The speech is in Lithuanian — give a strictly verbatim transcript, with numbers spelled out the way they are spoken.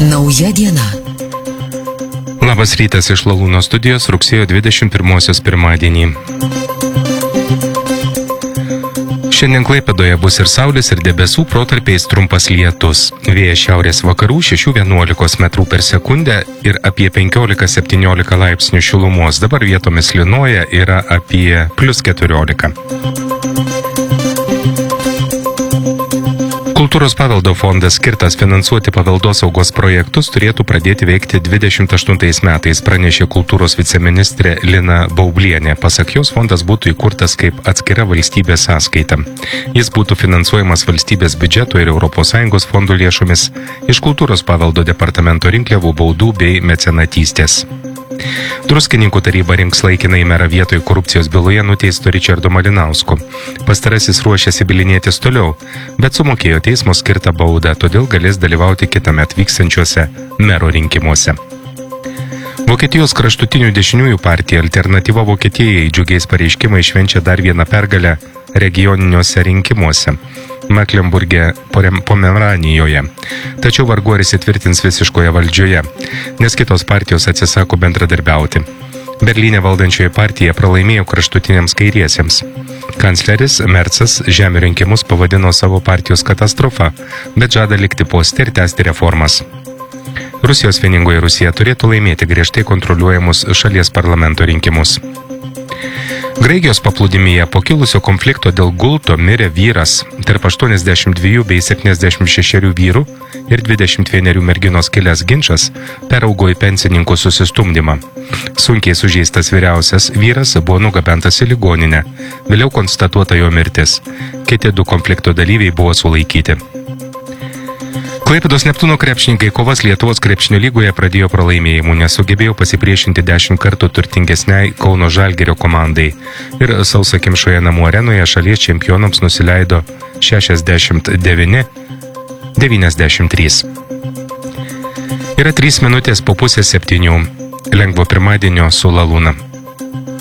Nauja diena. Labas rytas iš Lalūno studijos rugsėjo dvidešimt pirmosios pirmadienį. Šiandien Klaipėdoje bus ir saulės, ir debesų, protarpiais trumpas lietus. Vėjas šiaurės vakarų šešių vienuolikos metrų per sekundę ir apie penkiolika septyniolika laipsnių šilumos. Dabar vietomis lynoja yra apie plius keturiolika. Kultūros paveldo fondas, skirtas finansuoti paveldosaugos projektus, turėtų pradėti veikti dvidešimt aštuntais metais, pranešė kultūros viceministrė Lina Baublienė. Pasak jos, fondas būtų įkurtas kaip atskira valstybės sąskaita. Jis būtų finansuojamas valstybės biudžeto ir Europos Sąjungos fondų lėšomis iš kultūros paveldo departamento rinkliavų, baudų bei mecenatystės. Druskininkų taryba rinks laikinai merą vietoj korupcijos byloje nuteisto Ričardo Malinausko. Pastarasis ruošiasi bylinėtis toliau, bet sumokėjo teismo skirtą baudą, todėl galės dalyvauti kitąmet vykstančiuose mero rinkimuose. Vokietijos kraštutinių dešiniųjų partija Alternatyva Vokietijai džiugiais pareiškimais švenčia dar vieną pergalę regioniniuose rinkimuose Mecklenburge Pomeranijoje. Tačiau vargu ar įsitvirtins visiškoje valdžioje, nes kitos partijos atsisako bendradarbiauti. Berlyne valdančioji partija pralaimėjo kraštutiniams kairiesiems. Kancleris Mercas žemių rinkimus pavadino savo partijos katastrofa, bet žada likti poste ir tęsti reformas. Rusijos vieningoji Rusija turėtų laimėti griežtai kontroliuojamus šalies parlamento rinkimus. Graikijos paplūdimyje po kilusio konflikto dėl gulto mirė vyras. Tarp aštuoniasdešimt dviejų bei septyniasdešimt šešerių vyrų ir dvidešimt vienerių merginos kilęs ginčas peraugo į pensininkų susistumdymą. Sunkiai sužeistas vyriausias vyras buvo nugabentas į ligoninę. Vėliau konstatuota jo mirtis. Kiti du konflikto dalyviai buvo sulaikyti. Klaipėdos Neptūno krepšininkai kovas Lietuvos krepšinio lygoje pradėjo pralaimėjimų, nesugebėjo pasipriešinti dešimt kartų turtingesniai Kauno Žalgirio komandai ir sausakimšoje namų arenoje šalies čempionams nusileido šešiasdešimt devyni devyniasdešimt trys. Yra trys minutės po pusės septynių. Lengvo pirmadienio su Lalūna.